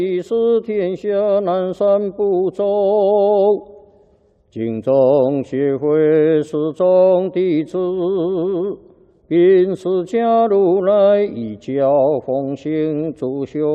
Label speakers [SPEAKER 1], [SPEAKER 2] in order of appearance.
[SPEAKER 1] 是天下南赡部洲，敬宗协会始终弟子，并释迦如来一教奉行主修。